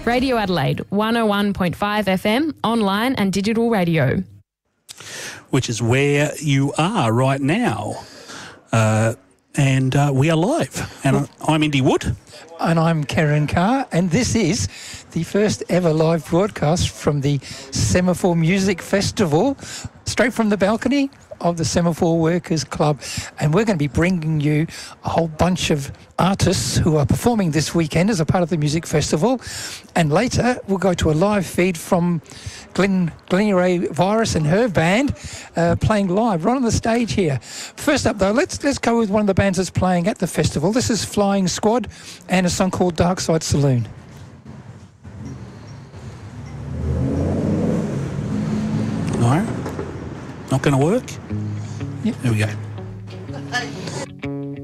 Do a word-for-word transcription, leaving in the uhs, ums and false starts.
Radio Adelaide, one oh one point five F M, online and digital radio. Which is where you are right now. Uh, and uh, we are live. And I'm Indy Wood. And I'm Karen Carr, and this is the first ever live broadcast from the Semaphore Music Festival, straight from the balcony of the Semaphore Workers Club. And we're going to be bringing you a whole bunch of artists who are performing this weekend as a part of the music festival. And later we'll go to a live feed from Glen, Glennie Ray Virus and her band uh, playing live right on the stage here. First up though, let's let's go with one of the bands that's playing at the festival. This is Flying Squad and a song called Dark Side Saloon. No? Not going to work? Yep. There we go.